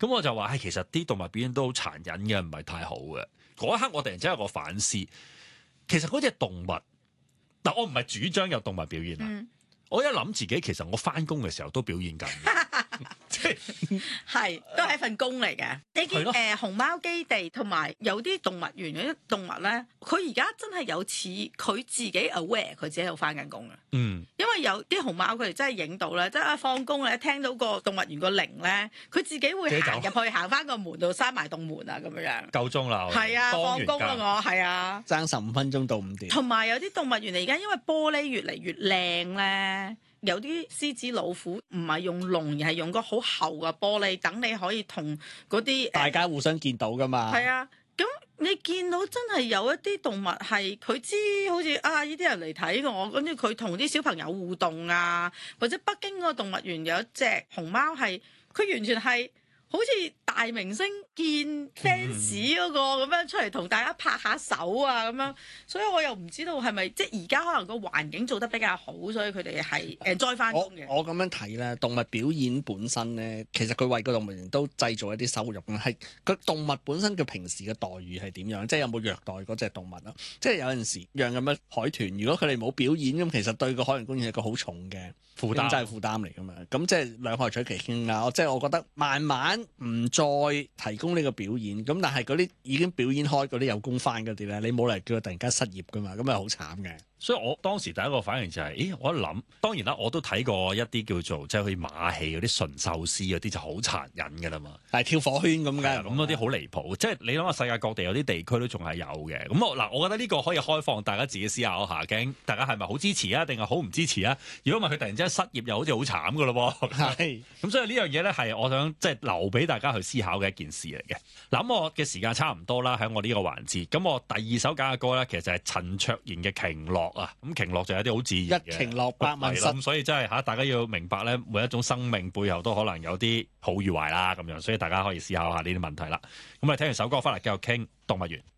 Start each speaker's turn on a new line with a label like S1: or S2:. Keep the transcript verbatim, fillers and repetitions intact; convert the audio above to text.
S1: 咁我就話，唉，其實啲動物表演都好殘忍嘅，唔係太好嘅。嗰一刻我突然之間有個反思，其實嗰隻動物，但我唔係主張有動物表演啊。嗯、我一諗自己，其實我翻工嘅時候都表演緊。即
S2: 係都係一份工嚟嘅。你見誒、呃、熊貓基地同埋有啲動物園嗰啲動物咧，佢而家真係有似佢自己 aware 佢自己喺度翻緊工嘅。嗯，因為有啲熊貓佢哋真係影到咧，即係一放工咧，聽到個動物園個鈴咧，佢自己會行入去，行翻個門度閂埋棟門啊咁樣樣。夠鐘啦，係啊，放工啦我係啊，
S3: 爭十五分鐘到五點。
S2: 同埋有啲動物園嚟，而家因為玻璃越嚟越靚咧。有啲獅子老虎唔係用籠，而係用個好厚嘅玻璃，等你可以同嗰啲
S3: 大家互相見到噶嘛。
S2: 係啊，咁你見到真係有一啲動物係佢知好似啊呢啲人嚟睇我，跟住佢同啲小朋友互動啊，或者北京嗰個動物園有一隻熊貓係佢完全係好似大明星見 fans 嗰個咁樣出嚟同大家拍下手啊咁樣，所以我又唔知道係咪即係而家可能個環境做得比較好，所以佢哋係 enjoy 翻工嘅。
S3: 我我咁樣睇咧，動物表演本身咧，其實佢為個動物園都製造一啲收入嘅，係個動物本身嘅平時嘅待遇係點樣？即係有冇虐待嗰隻動物啊？即係有陣時讓咁樣海豚，如果佢哋冇表演咁，其實對個海洋公園係個好重嘅負擔，真係負擔嚟㗎嘛。咁即係兩害取其輕啦。即係我覺得慢慢唔再提供呢個表演，咁但係嗰啲已經表演開嗰啲有工返嗰啲咧，你冇嚟叫佢突然間失業㗎嘛，咁咪好慘嘅。
S1: 所以我當時第一個反應就係、是，咦，我一諗，當然啦，我都睇過一啲叫做即係好似馬戲嗰啲馴獸師嗰啲就好殘忍㗎啦嘛，
S3: 係跳火圈咁嘅，
S1: 咁嗰啲好離譜。即係你諗下世界各地有啲地區都仲係有嘅。咁我嗱，我覺得呢個可以開放大家自己思考下，究竟大家係咪好支持啊，定係好唔支持啊？如果唔係佢突然之間失業，又好似好慘㗎咯喎。係。咁所以呢樣嘢咧係我想即係留俾大家去思考嘅一件事嚟嘅。嗱，咁我嘅時間差唔多啦，喺我呢個環節。咁我第二首揀嘅歌咧，其實就係陳卓賢嘅《鯨落》啊。咁鯨落就有啲好自然嘅，
S3: 一鯨落百萬失。
S1: 咁所以真係嚇，大家要明白咧，每一種生命背後都可能有啲好與壞啦，咁樣，所以大家可以思考下呢啲問題啦。咁我哋聽完首歌翻嚟繼續傾動物園。